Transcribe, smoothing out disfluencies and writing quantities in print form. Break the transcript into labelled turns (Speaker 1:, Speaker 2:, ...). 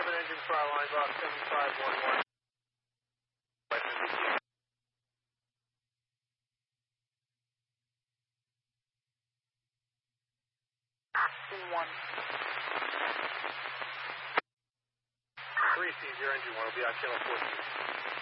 Speaker 1: Seven engine fire line box 7511.
Speaker 2: One.
Speaker 1: 3 seas, your engine one will be out channel 14.